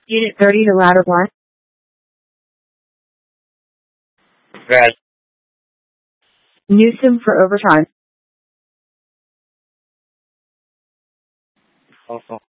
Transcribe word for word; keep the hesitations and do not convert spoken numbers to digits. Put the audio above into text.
Unit thirty to ladder blind. Red. Newsom for overtime. Also.